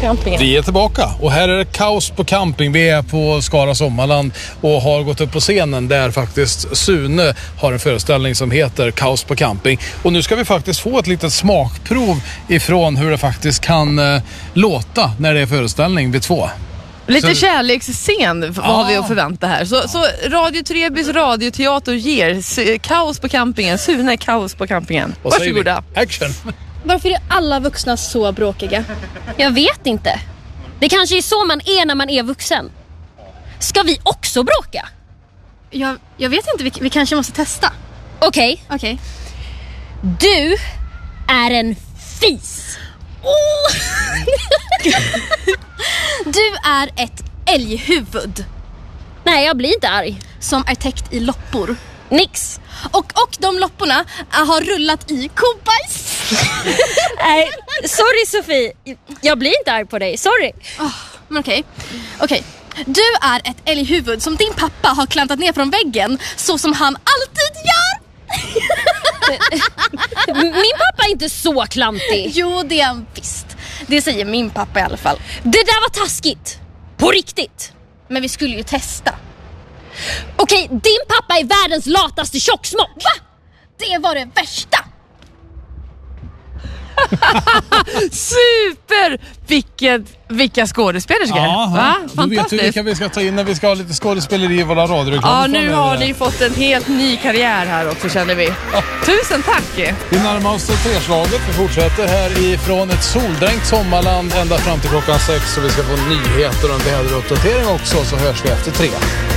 campingen. Vi är tillbaka och här är det kaos på camping. Vi är på Skara Sommarland och har gått upp på scenen där faktiskt Sune har en föreställning som heter Kaos på camping. Och nu ska vi faktiskt få ett litet smakprov ifrån hur det faktiskt kan låta när det är föreställning vid 2. Lite kärleksscen har vi att förvänta här. Så Radio Trebys radioteater ger kaos på campingen. Sune, kaos på campingen. Varsågoda. Action! Varför är alla vuxna så bråkiga? Jag vet inte. Det kanske är så man är när man är vuxen. Ska vi också bråka? Jag vet inte, vi kanske måste testa. Okej. Du är en fis. Du är ett älghuvud Nej, jag blir inte arg. som är täckt i loppor. Nix. Och de lopporna har rullat i kobajs. Nej, sorry Sofie. Jag blir inte arg på dig, sorry. Men okej. Du är ett älghuvud som din pappa har klantat ner från väggen, så som han alltid gör. Min pappa är inte så klantig. Jo, det är han visst. Det säger min pappa i alla fall. Det där var taskigt. På riktigt. Men vi skulle ju testa. Okej, din pappa är världens lataste tjocksmock. Va? Det var det värsta. Super! Vilka skådespelerskor. Va? Då vet vi Fantastiskt. vilka vi ska ta in när vi ska ha lite skådespeleri i våra radioreklam. Ja, nu har ni fått en helt ny karriär här också, känner vi. Tusen tack! Vi närmar oss treslaget. Vi fortsätter här ifrån ett soldränkt sommarland ända fram till klockan 6. Så vi ska få nyheter och en väderuppdatering också, så hörs vi efter 3.